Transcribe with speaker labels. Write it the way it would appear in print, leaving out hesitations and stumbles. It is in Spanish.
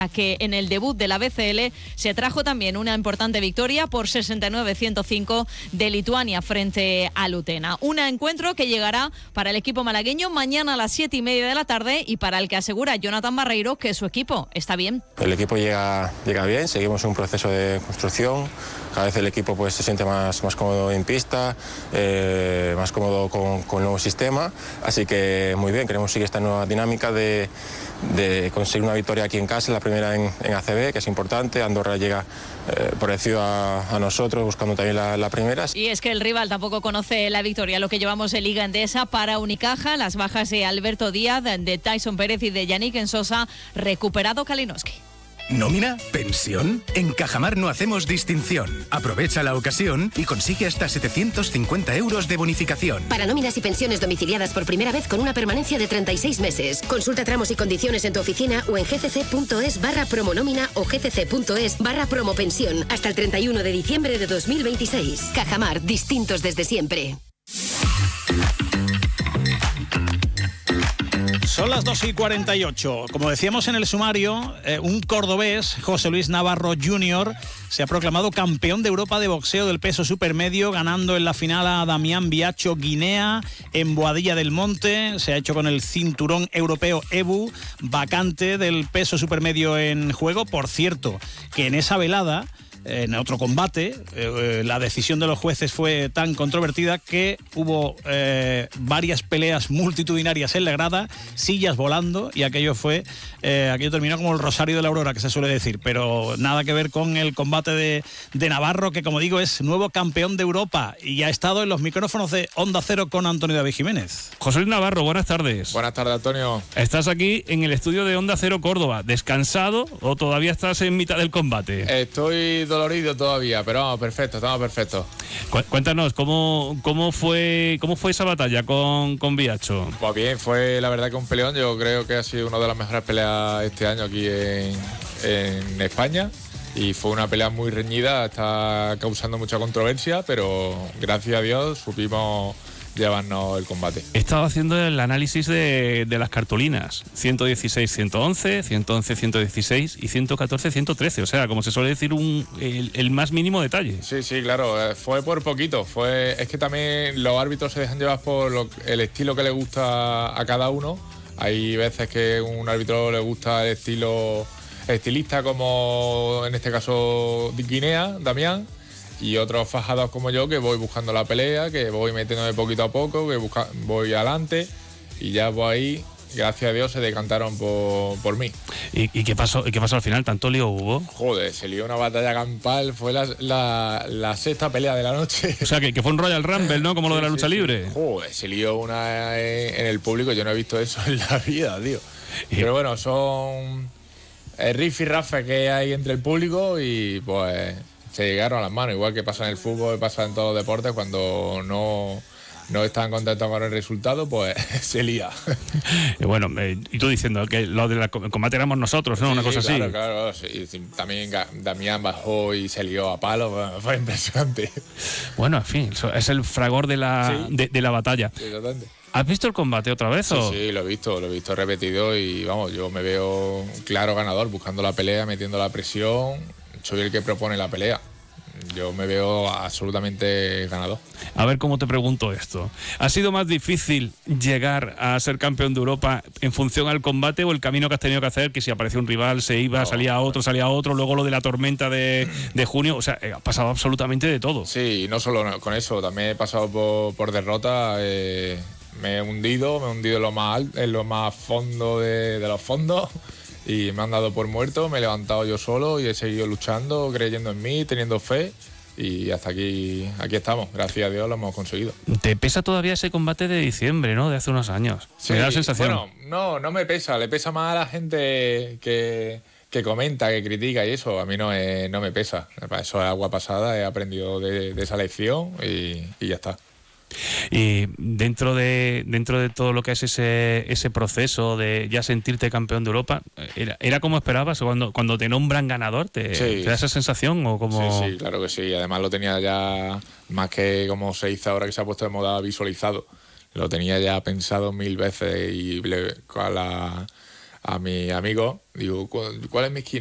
Speaker 1: que en el debut de la BCL se trajo también una importante victoria por 69-105 de Lituania frente a Lutena. Un encuentro que llegará para el equipo malagueño mañana a las 7:30 de la tarde y para el que asegura Jonathan Barreiro que su equipo está bien.
Speaker 2: El equipo llega bien, seguimos un proceso de construcción. Cada vez el equipo pues se siente más cómodo en pista, más cómodo con el nuevo sistema. Así que muy bien, queremos seguir esta nueva dinámica de conseguir una victoria aquí en casa, la primera en ACB, que es importante. Andorra llega parecido a nosotros, buscando también la primera.
Speaker 1: Y es que el rival tampoco conoce la victoria, lo que llevamos en Liga Endesa para Unicaja. Las bajas de Alberto Díaz, de Tyson Pérez y de Yannick Ensosa, recuperado Kalinowski.
Speaker 3: ¿Nómina? ¿Pensión? En Cajamar no hacemos distinción. Aprovecha la ocasión y consigue hasta 750 euros de bonificación.
Speaker 4: Para nóminas y pensiones domiciliadas por primera vez con una permanencia de 36 meses. Consulta tramos y condiciones en tu oficina o en gcc.es/promonómina o gcc.es/promopensión hasta el 31 de diciembre de 2026. Cajamar, distintos desde siempre.
Speaker 5: Son las 2:48. Como decíamos en el sumario, un cordobés, José Luis Navarro Jr., se ha proclamado campeón de Europa de boxeo del peso supermedio, ganando en la final a Damián Biacho Guinea en Boadilla del Monte. Se ha hecho con el cinturón europeo EBU, vacante del peso supermedio en juego. Por cierto, que en esa velada, en otro combate, la decisión de los jueces fue tan controvertida que hubo varias peleas multitudinarias en la grada, sillas volando, y aquello terminó como el Rosario de la Aurora, que se suele decir, pero nada que ver con el combate de Navarro, que como digo es nuevo campeón de Europa y ha estado en los micrófonos de Onda Cero con Antonio David Jiménez.
Speaker 6: José Luis Navarro, buenas tardes.
Speaker 7: Buenas tardes, Antonio.
Speaker 6: ¿Estás aquí en el estudio de Onda Cero Córdoba, descansado o todavía estás en mitad del combate?
Speaker 7: Estoy dolorido todavía, pero vamos, perfecto, estamos perfectos.
Speaker 6: Cuéntanos, ¿cómo fue esa batalla con Biacho?
Speaker 7: Pues bien, fue la verdad que un peleón. Yo creo que ha sido una de las mejores peleas este año aquí en España, y fue una pelea muy reñida, está causando mucha controversia, pero gracias a Dios supimos llevarnos el combate.
Speaker 6: He estado haciendo el análisis de las cartulinas: 116-111, 111-116 y 114-113, o sea, como se suele decir, el más mínimo detalle.
Speaker 7: Sí, claro, fue por poquito. Es que también los árbitros se dejan llevar por el estilo que le gusta a cada uno. Hay veces que a un árbitro le gusta el estilista, como en este caso Guinea, Damián, y otros fajados como yo, que voy buscando la pelea, que voy metiéndome poquito a poco, que voy adelante, y ya pues ahí, gracias a Dios, se decantaron por mí.
Speaker 6: ¿Y qué pasó al final? ¿Tanto lío hubo?
Speaker 7: Joder, se lió una batalla campal, fue la sexta pelea de la noche.
Speaker 6: O sea, que fue un Royal Rumble, ¿no? Como lo de la lucha libre.
Speaker 7: Joder, se lió una en el público, yo no he visto eso en la vida, tío. Pero bueno, son riff y rafa que hay entre el público, y pues se llegaron a las manos, igual que pasa en el fútbol, pasa en todos los deportes. Cuando no están contentos con el resultado, pues se lía.
Speaker 6: Y bueno, y tú diciendo que lo del combate éramos nosotros, ¿no?
Speaker 7: Sí,
Speaker 6: una cosa así.
Speaker 7: Claro. Sí. También Damián bajó y se lió a palo, fue impresionante.
Speaker 6: Bueno, en fin, es el fragor de la batalla.
Speaker 7: Sí, totalmente.
Speaker 6: ¿Has visto el combate otra vez?
Speaker 7: Sí, lo he visto repetido, y vamos, yo me veo claro ganador, buscando la pelea, metiendo la presión. Soy el que propone la pelea. Yo me veo absolutamente ganador.
Speaker 6: A ver cómo te pregunto esto. ¿Ha sido más difícil llegar a ser campeón de Europa en función al combate, o el camino que has tenido que hacer, que si aparecía un rival se iba, salía otro, luego lo de la tormenta de junio? O sea, ha pasado absolutamente de todo.
Speaker 7: Sí, no solo con eso, también he pasado por derrota. Me he hundido en lo más alto, en lo más fondo de los fondos, y me han dado por muerto. Me he levantado yo solo y he seguido luchando, creyendo en mí, teniendo fe, y hasta aquí estamos. Gracias a Dios lo hemos conseguido.
Speaker 6: ¿Te pesa todavía ese combate de diciembre, no? De hace unos años.
Speaker 7: Sí,
Speaker 6: me da la sensación.
Speaker 7: Bueno, no me pesa. Le pesa más a la gente que comenta, que critica, y eso a mí no me pesa. Eso es agua pasada. He aprendido de esa lección, y ya está.
Speaker 6: Y dentro de todo lo que es ese proceso de ya sentirte campeón de Europa, ¿era como esperabas? Cuando te nombran ganador, ¿te da esa sensación? ¿O como...
Speaker 7: Sí, claro que sí. Además lo tenía ya, más que como se dice ahora que se ha puesto de moda, visualizado. Lo tenía ya pensado 1000 veces, y a mi amigo, digo, ¿cuál es mi esquina?